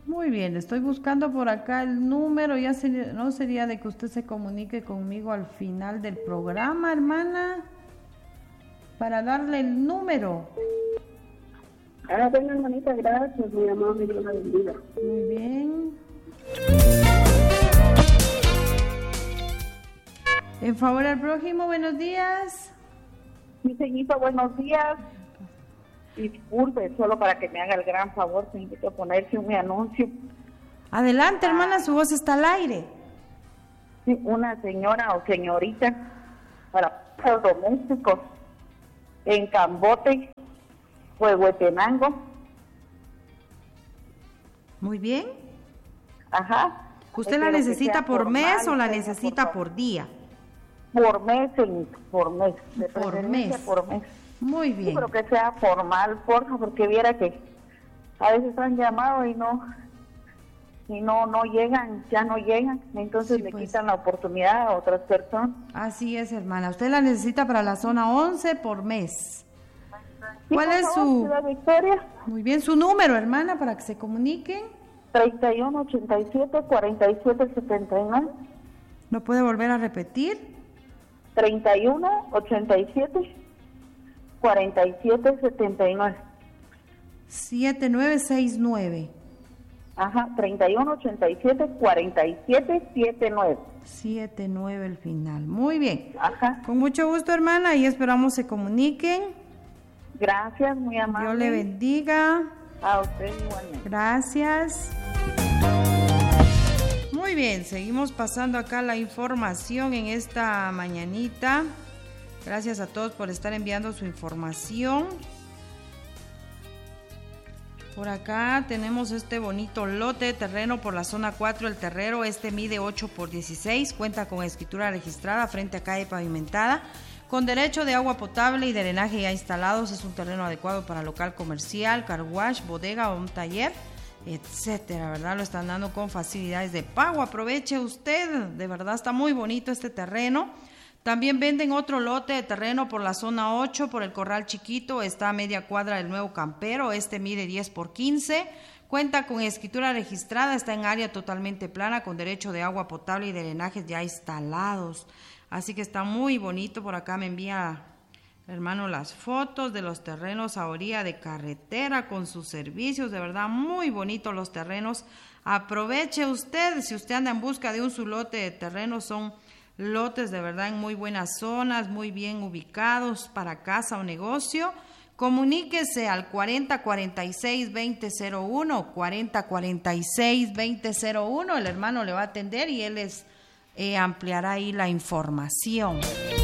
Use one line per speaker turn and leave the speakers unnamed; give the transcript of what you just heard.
Muy bien, estoy buscando por acá el número. Ya no sería de que usted se comunique conmigo al final del programa, hermana, para darle el número.
Bueno, hermanita, gracias, mi amor, Dios la bendiga.
Muy bien. En favor al prójimo, buenos días.
Mi señorita, buenos días. Disculpe, solo para que me haga el gran favor, te invito a ponerse un anuncio.
Adelante, hermana, su voz está al aire.
Sí, una señora o señorita para domésticos en Cambote, Huehuetenango.
Muy bien.
Ajá.
¿Usted la necesita por mes o la necesita por día?
Por mes, por mes.
Por mes.
Por mes.
Muy bien.
Sí, pero que sea formal, porfa, porque viera que a veces han llamado y no llegan, ya no llegan, entonces
sí,
le
pues
quitan la oportunidad a otras personas.
Así es, hermana. Usted la necesita para la zona 11 por mes.
Sí,
¿Cuál es su...?
Ciudad Victoria.
Muy bien, su número, hermana, para que se comuniquen.
3187-4779.
¿Lo puede volver a repetir?
3187-4779.
7969.
Ajá, 3187-4779.
79 el final. Muy bien.
Ajá.
Con mucho gusto, hermana, y esperamos se comuniquen.
Gracias, muy amable.
Dios le bendiga.
A usted igualmente.
Gracias. Muy bien, seguimos pasando acá la información en esta mañanita. Gracias a todos por estar enviando su información. Por acá tenemos este bonito lote de terreno por la zona 4 del Terrero. Este mide 8 por 16, cuenta con escritura registrada frente a calle pavimentada, con derecho de agua potable y drenaje ya instalados. Es un terreno adecuado para local comercial, car wash, bodega o un taller, etcétera, ¿verdad? Lo están dando con facilidades de pago. Aproveche usted, de verdad está muy bonito este terreno. También venden otro lote de terreno por la zona 8, por el Corral Chiquito, está a media cuadra del Nuevo Campero. Este mide 10 por 15, cuenta con escritura registrada, está en área totalmente plana, con derecho de agua potable y drenajes ya instalados. Así que está muy bonito. Por acá me envía hermano las fotos de los terrenos a orilla de carretera con sus servicios. De verdad muy bonitos los terrenos. Aproveche usted, si usted anda en busca de un su lote de terrenos, son lotes de verdad en muy buenas zonas, muy bien ubicados para casa o negocio. Comuníquese al 4046-2001, 4046-2001. El hermano le va a atender y él les ampliará ahí la información.